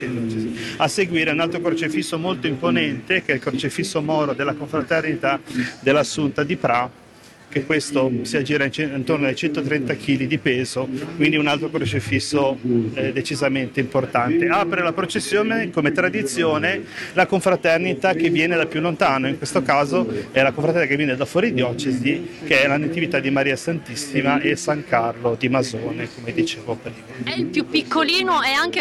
A seguire un altro crocefisso molto imponente, che è il crocefisso moro della confraternita dell'Assunta di Pra, che questo si aggira intorno ai 130 kg di peso, quindi un altro crocefisso decisamente importante. Apre la processione, come tradizione, la confraternita che viene da più lontano, in questo caso è la confraternita che viene da fuori diocesi, che è la Natività di Maria Santissima e San Carlo di Masone, come dicevo prima. È il più piccolino e anche